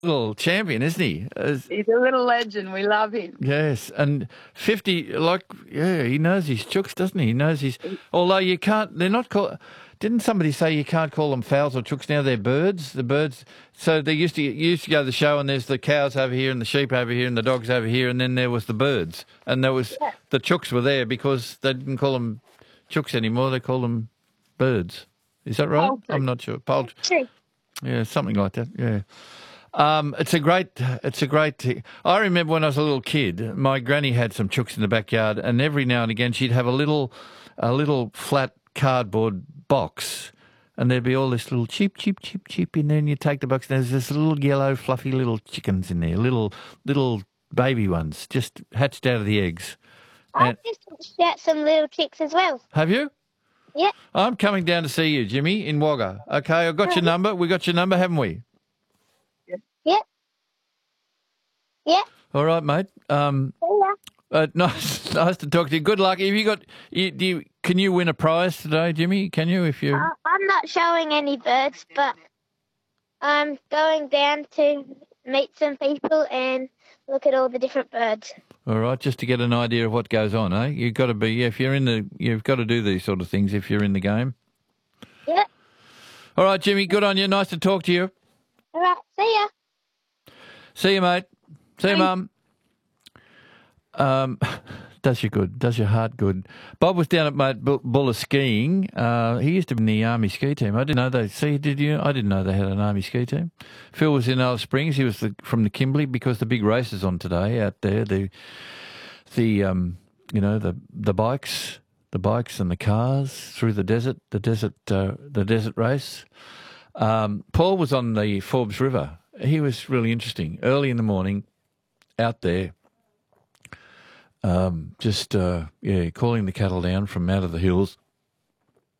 little champion, isn't he? He's a little legend. We love him. Yes, and 50, he knows his chooks, doesn't he? He knows his. Although you can't, they're not called. Didn't somebody say you can't call them fowls or chooks now? They're birds. The birds. So they used to go to the show, and there's the cows over here, and the sheep over here, and the dogs over here, and then there was the birds, and there was the chooks were there because they didn't call them chooks anymore. They call them birds. Is that right? Poultry. I'm not sure. Poultry. True. Yeah, something like that. Yeah. It's a great. I remember when I was a little kid, my granny had some chooks in the backyard, and every now and again she'd have a little flat cardboard box, and there'd be all this little cheep in there, and you take the box, and there's this little yellow fluffy little chickens in there, little baby ones, just hatched out of the eggs. I've just hatched out some little chicks as well. Have you? Yep. I'm coming down to see you, Jimmy, in Wagga. Okay, I've got your number. We got your number, haven't we? Yep. Yep. All right, mate. Yeah. Nice to talk to you. Good luck. Have you got? Can you win a prize today, Jimmy? Can you? If you? I'm not showing any birds, but I'm going down to meet some people and look at all the different birds. All right, just to get an idea of what goes on, eh? You've got to be. If you're in the, you've got to do these sort of things if you're in the game. Yep. All right, Jimmy. Good on you. Nice to talk to you. All right. See ya. See you, mate. See you, Mum. Does you good. Does your heart good. Bob was down at Mount Buller skiing. He used to be in the Army ski team. I didn't know they. See, did you? I didn't know they had an Army ski team. Phil was in Alice Springs. He was from the Kimberley because the big race is on today out there. The bikes and the cars through the desert race. Paul was on the Forbes River. He was really interesting. Early in the morning, out there, calling the cattle down from out of the hills